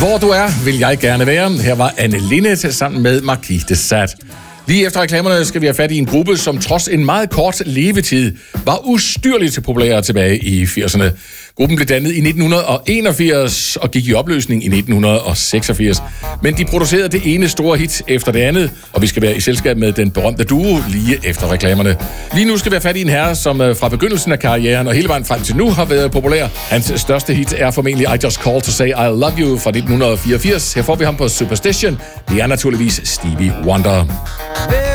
Hvor du er, vil jeg gerne være. Her var Anne Linnet sammen med Marquis de Sade. Lige efter reklamerne skal vi have fat i en gruppe, som trods en meget kort levetid var ustyrligt populær tilbage i 80'erne. Gruppen blev dannet i 1981 og gik i opløsning i 1986. Men de producerede det ene store hit efter det andet, og vi skal være i selskab med den berømte duo lige efter reklamerne. Lige nu skal vi have fat i en herre, som fra begyndelsen af karrieren og hele vejen frem til nu har været populær. Hans største hit er formentlig I Just Called to Say I Love You fra 1984. Her får vi ham på Superstition. Det er naturligvis Stevie Wonder.